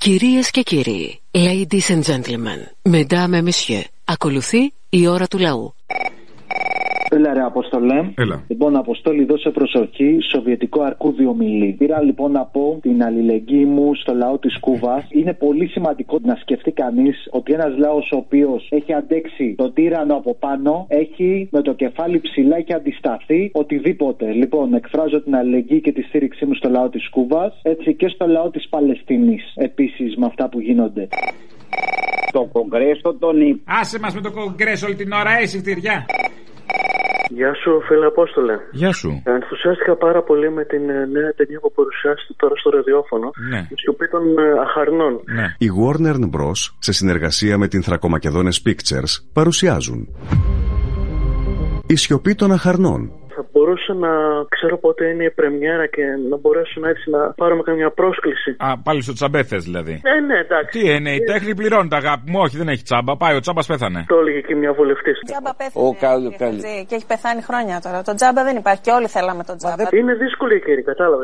Κυρίες και κύριοι, ladies and gentlemen, mesdames et messieurs, ακολουθεί η ώρα του λαού. Έλα ρε Αποστολέ. Έλα. Λοιπόν, Αποστόλη, δώσε προσοχή. Σοβιετικό αρκούδι ομιλεί. Πήρα λοιπόν να πω την αλληλεγγύη μου στο λαό της Κούβας. Είναι πολύ σημαντικό να σκεφτεί κανείς ότι ένας λαός ο οποίος έχει αντέξει τον τύρανο από πάνω, έχει με το κεφάλι ψηλά και αντισταθεί οτιδήποτε. Λοιπόν, εκφράζω την αλληλεγγύη και τη στήριξή μου στο λαό της Κούβας, έτσι και στο λαό της Παλαιστίνης. Επίσης με αυτά που γίνονται. Το Κογκρέσο τον είπε. Άσε μας με το Κογκρέσο όλη την ώρα, εσύ φτυριά. Γεια σου, φίλε Απόστολε. Γεια σου. Ενθουσιάστηκα πάρα πολύ με την νέα ταινία που παρουσιάσετε τώρα στο ραδιόφωνο. Ναι. Η σιωπή των αχαρνών. Ναι. Η Warner Bros. Σε συνεργασία με την Θρακομακεδόνες Pictures παρουσιάζουν Η σιωπή των αχαρνών. Θα μπορούσα να ξέρω πότε είναι η πρεμιέρα και να μπορέσω να έτσι να πάρουμε καμιά πρόσκληση. Α, πάλι στο τσαμπέ θες δηλαδή. Ναι, εντάξει. Τι είναι, η τέχνη πληρώνει, αγάπη μου. Όχι, δεν έχει τσάμπα. Πάει, ο τσάμπας πέθανε. Το έλεγε και μια βουλευτής. Το τζάμπα πέθανε. Και έχει πεθάνει χρόνια τώρα. Το τζάμπα δεν υπάρχει και όλοι θέλαμε το τζάμπα. Είναι δύσκολη η καιρή, κατάλαβε.